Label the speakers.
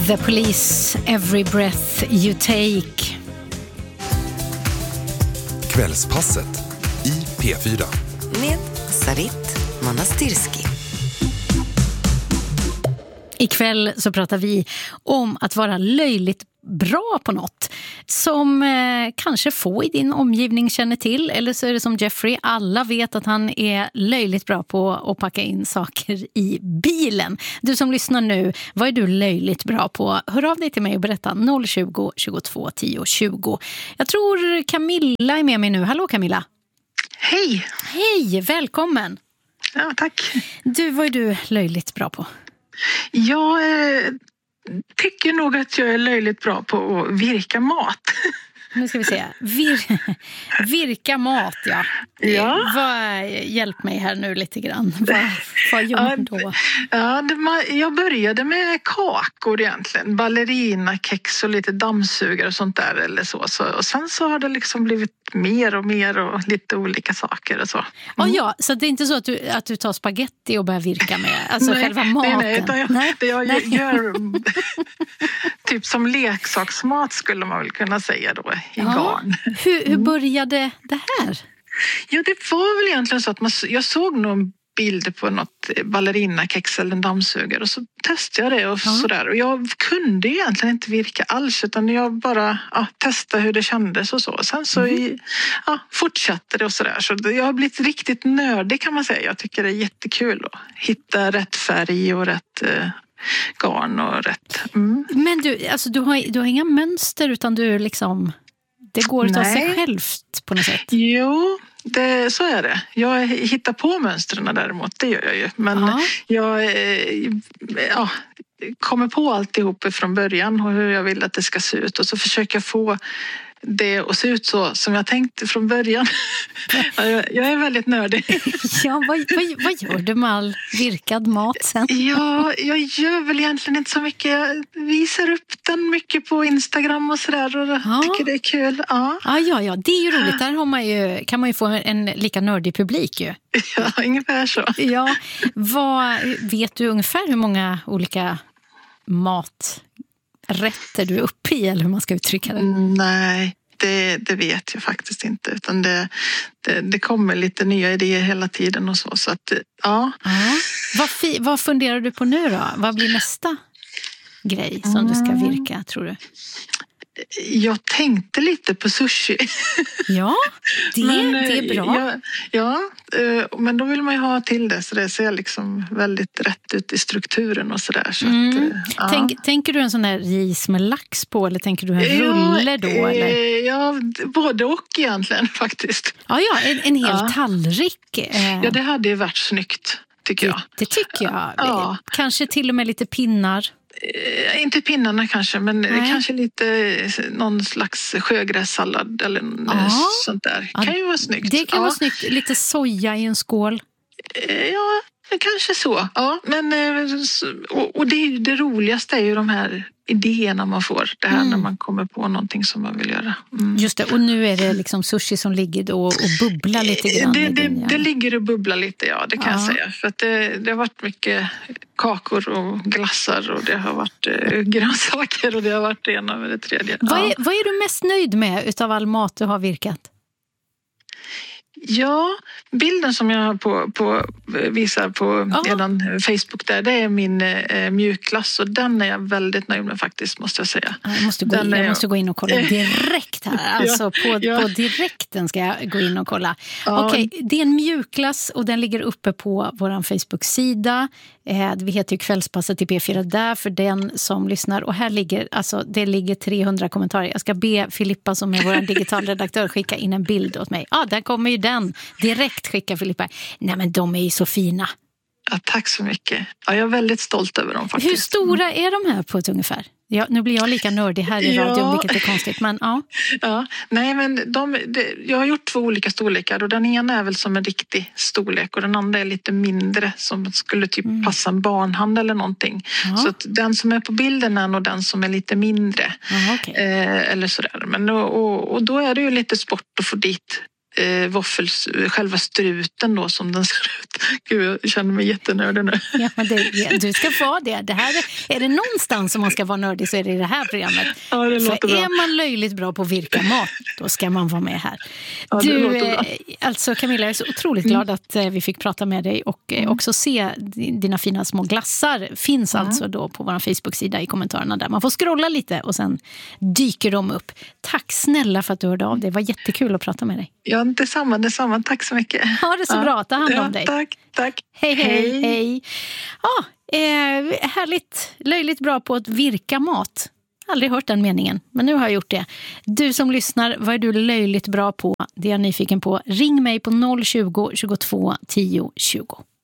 Speaker 1: The Police, Every Breath You Take.
Speaker 2: Kvällspasset i P4.
Speaker 3: Med Sarit Manastirski.
Speaker 1: Ikväll så pratar vi om att vara löjligt bra på något som kanske få i din omgivning känner till, eller så är det som Jeffrey, alla vet att han är löjligt bra på att packa in saker i bilen. Du som lyssnar nu, vad är du löjligt bra på? Hör av dig till mig och berätta 020 22 10 20. Jag tror Camilla är med mig nu. Hallå Camilla.
Speaker 4: Hej!
Speaker 1: Hej, välkommen.
Speaker 4: Ja, tack.
Speaker 1: Du, vad är du löjligt bra på?
Speaker 4: Jag tycker nog att jag är löjligt bra på att virka mat.
Speaker 1: Nu ska vi se. Virka mat, ja. Hjälp mig här nu lite grann. Vad gör du då?
Speaker 4: Jag började med kakor egentligen. Ballerinakex och lite dammsugare och sånt där. Eller så. Och sen så har det liksom blivit mer och lite olika saker och så.
Speaker 1: Ja, så det är inte så att du tar spaghetti och börjar virka med alltså själva maten?
Speaker 4: Nej. Jag gör typ som leksaksmat skulle man väl kunna säga då i garn.
Speaker 1: Hur började det här?
Speaker 4: Ja, det var väl egentligen så att jag såg någon bild på något ballerinakex eller en dammsugare och så testade jag det och sådär. Och jag kunde egentligen inte virka alls utan jag bara testade hur det kändes och så. Och sen så fortsatte det och sådär. Så jag har blivit riktigt nördig kan man säga. Jag tycker det är jättekul att hitta rätt färg och rätt garn och rätt.
Speaker 1: Men du har inga mönster utan du liksom... Det går ut av sig självt på något sätt.
Speaker 4: Jo, så är det. Jag hittar på mönstren däremot, det gör jag ju. Men jag kommer på alltihop från början och hur jag vill att det ska se ut. Och så försöker jag få det att se ut så som jag tänkte från början. Jag är väldigt nördig.
Speaker 1: Ja, vad gör du med all virkad mat sen?
Speaker 4: Ja, jag gör väl egentligen inte så mycket. Jag visar upp den mycket på Instagram och sådär och tycker det är kul. Ja,
Speaker 1: det är ju roligt. Där kan man ju få en lika nördig publik ju.
Speaker 4: Ja, ungefär så.
Speaker 1: Ja, vet du ungefär hur många olika maträtter du är uppe i eller hur man ska uttrycka det?
Speaker 4: Nej, det vet jag faktiskt inte utan det kommer lite nya idéer hela tiden och så att ja.
Speaker 1: Vad funderar du på nu då? Vad blir nästa grej som du ska virka, tror du?
Speaker 4: Jag tänkte lite på sushi.
Speaker 1: Ja, det är bra.
Speaker 4: Men då vill man ju ha till det så det ser liksom väldigt rätt ut i strukturen och sådär. Så
Speaker 1: tänker du en sån där ris med lax på eller tänker du en rulle då? Eller?
Speaker 4: Ja, både och egentligen faktiskt.
Speaker 1: Ja, en hel tallrik.
Speaker 4: Ja, det hade ju varit snyggt tycker jag.
Speaker 1: Det tycker jag. Ja. Kanske till och med lite pinnar.
Speaker 4: Inte pinnarna kanske, men kanske lite någon slags sjögrässallad eller sånt där. Kan ju vara snyggt.
Speaker 1: Det kan vara snyggt. Lite soja i en skål.
Speaker 4: Ja, kanske så. Ja, men, och det roligaste är ju de här idéerna man får. Det här när man kommer på någonting som man vill göra.
Speaker 1: Just det, och nu är det liksom sushi som ligger då och bubblar lite grann.
Speaker 4: Det ligger och bubblar lite, ja, det kan jag säga. För att det har varit mycket kakor och glassar och det har varit grönsaker och det har varit det ena med det tredje.
Speaker 1: Vad är du mest nöjd med utav all mat du har virkat?
Speaker 4: Ja, bilden som jag visar på redan Facebook där, det är min mjukglass och den är jag väldigt nöjd med faktiskt, måste jag säga.
Speaker 1: Jag måste gå in och kolla direkt här. Alltså på direkten ska jag gå in och kolla. Okej, det är en mjukglass och den ligger uppe på vår Facebook-sida. Vi heter ju Kvällspasset i P4 där för den som lyssnar. Och här ligger 300 kommentarer. Jag ska be Filippa som är vår digitalredaktör skicka in en bild åt mig. Där kommer ju den. Direkt skicka Filippa. Nej men de är ju så fina.
Speaker 4: Ja, tack så mycket. Ja, jag är väldigt stolt över dem faktiskt.
Speaker 1: Hur stora är de här på ett ungefär? Ja, nu blir jag lika nördig här i radion, vilket är konstigt, men
Speaker 4: nej, men jag har gjort 2 olika storlekar och den ena är väl som en riktig storlek och den andra är lite mindre som skulle typ passa en barnhand eller någonting. Så att den som är på bilden är nog den som är lite mindre. Eller sådär. Men, och då är det ju lite sport att få dit själva struten då som den ser ut. Gud, jag känner mig jättenördig nu.
Speaker 1: Ja, men du ska få det. Det här är det någonstans som man ska vara nördig så är det i det här programmet.
Speaker 4: Ja, det låter bra.
Speaker 1: Är man löjligt bra på att virka mat, då ska man vara med här.
Speaker 4: Ja,
Speaker 1: du, alltså Camilla, jag är så otroligt glad att vi fick prata med dig och också se dina fina små glassar. Finns alltså då på vår Facebook-sida i kommentarerna där. Man får scrolla lite och sen dyker de upp. Tack snälla för att du hörde av dig. Det var jättekul att prata med dig.
Speaker 4: Ja, detsamma. Tack så mycket.
Speaker 1: Ha det så bra. Ta hand om dig.
Speaker 4: Tack.
Speaker 1: Hej. Ja, härligt. Löjligt bra på att virka mat. Aldrig hört den meningen, men nu har jag gjort det. Du som lyssnar, vad är du löjligt bra på? Det är jag nyfiken på. Ring mig på 020 22 10 20.